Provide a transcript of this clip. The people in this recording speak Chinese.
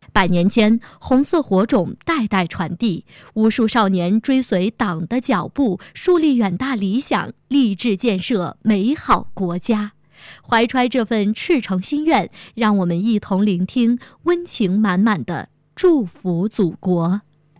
100年间，红色火种代代传递，无数少年追随党的脚步，树立远大理想，立志建设美好国家。怀揣这份赤诚心愿，让我们一同聆听温情满满的祝福祖国。